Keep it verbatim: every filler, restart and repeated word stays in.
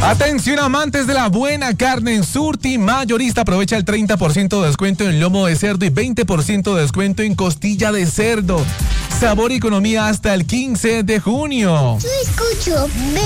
Atención amantes de la buena carne, en Surti Mayorista aprovecha el treinta por ciento de descuento en lomo de cerdo y veinte por ciento de descuento en costilla de cerdo. Sabor y economía hasta el quince de junio. Yo escucho.